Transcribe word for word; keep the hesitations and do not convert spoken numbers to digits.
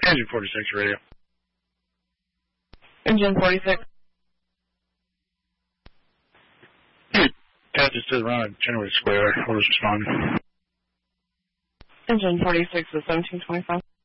Engine forty-six radio. Engine forty-six. Passage to the run at Chenoweth Square. Orders respond. Engine forty-six is seventeen twenty-five.